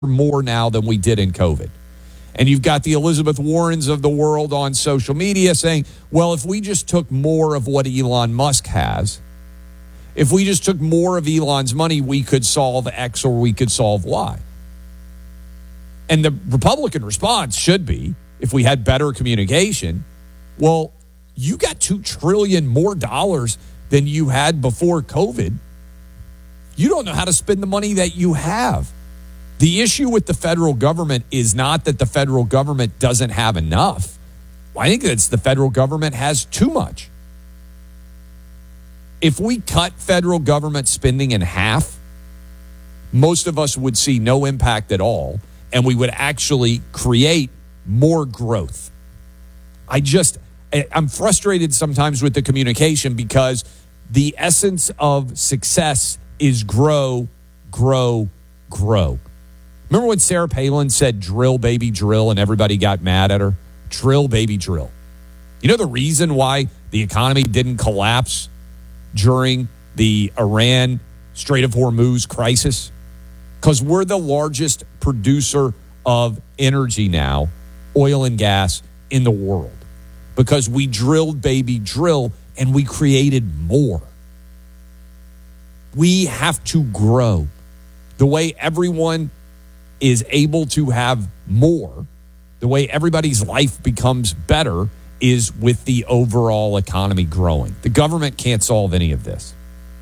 more now than we did in COVID. And you've got the Elizabeth Warrens of the world on social media saying, well, if we just took more of what Elon Musk has, if we just took more of Elon's money, we could solve X or we could solve Y. And the Republican response should be, if we had better communication, well, you got $2 trillion more dollars than you had before COVID. You don't know how to spend the money that you have. The issue with the federal government is not that the federal government doesn't have enough. I think it's the federal government has too much. If we cut federal government spending in half, most of us would see no impact at all, and we would actually create more growth. I'm frustrated sometimes with the communication because the essence of success is grow, grow, grow. Remember when Sarah Palin said, drill, baby, drill, and everybody got mad at her? Drill, baby, drill. You know the reason why the economy didn't collapse during the Iran Strait of Hormuz crisis? Because we're the largest producer of energy now, oil and gas, in the world. Because we drilled, baby, drill, and we created more. We have to grow. The way everyone is able to have more, the way everybody's life becomes better is with the overall economy growing. The government can't solve any of this.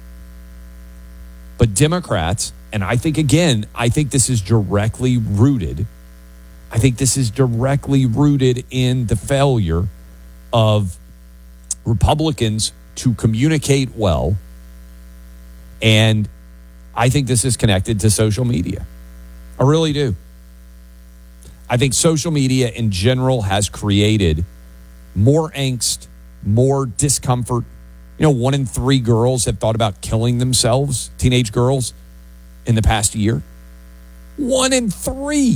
But Democrats, and I think this is directly rooted. I think this is directly rooted in the failure of Republicans to communicate well. And I think this is connected to social media. I really do. I think social media in general has created more angst, more discomfort. 1 in 3 girls have thought about killing themselves, teenage girls, in the past year. 1 in 3.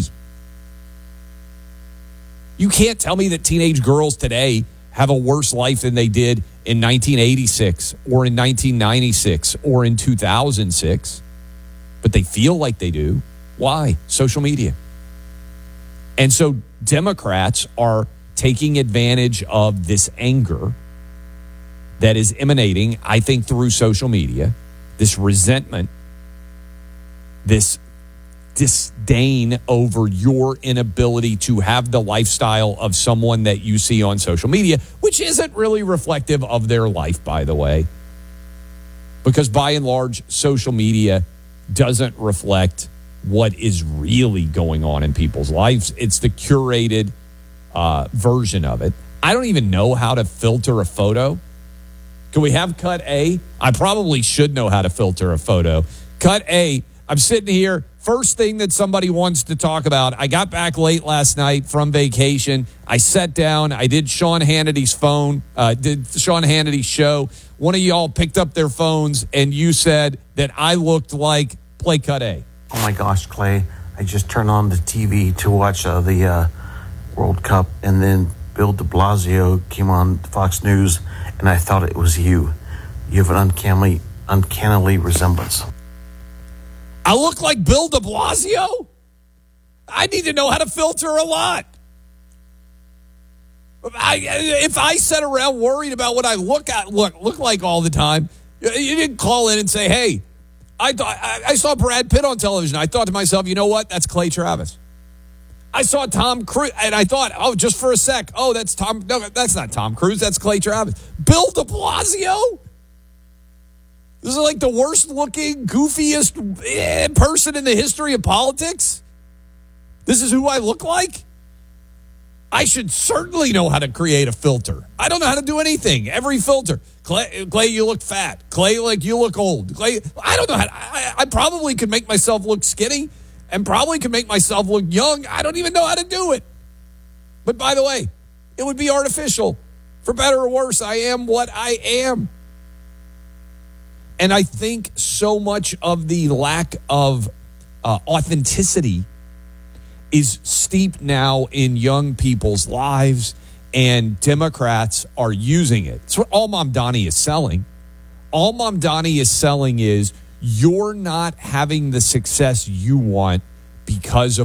You can't tell me that teenage girls today have a worse life than they did in 1986 or in 1996 or in 2006, but they feel like they do. Why? Social media. And so Democrats are taking advantage of this anger that is emanating, I think, through social media, this resentment, this disdain over your inability to have the lifestyle of someone that you see on social media, which isn't really reflective of their life, by the way. Because by and large, social media doesn't reflect what is really going on in people's lives. It's the curated version of it. I don't even know how to filter a photo. Can we have cut A? I probably should know how to filter a photo. Cut A. I'm sitting here. First thing that somebody wants to talk about. I got back late last night from vacation. I sat down. I did Sean Hannity's show. One of y'all picked up their phones and you said that I looked like play cut A. Oh my gosh, Clay. I just turned on the TV to watch the World Cup, and then Bill de Blasio came on Fox News, and I thought it was you. You have an uncannily resemblance. I look like Bill de Blasio? I need to know how to filter a lot. If I sat around worried about what I look like all the time, you didn't call in and say, hey, I saw Brad Pitt on television. I thought to myself, you know what? That's Clay Travis. I saw Tom Cruise, and I thought, just for a sec, that's Tom. No, that's not Tom Cruise. That's Clay Travis. Bill de Blasio? This is like the worst-looking, goofiest person in the history of politics? This is who I look like? I should certainly know how to create a filter. I don't know how to do anything. Every filter. Clay, you look fat. Clay, you look old. Clay, I don't know how to, I probably could make myself look skinny and probably could make myself look young. I don't even know how to do it. But by the way, it would be artificial. For better or worse, I am what I am. And I think so much of the lack of authenticity is steeped now in young people's lives, and Democrats are using it. It's what All Mamdani is selling. All Mamdani is selling is you're not having the success you want because of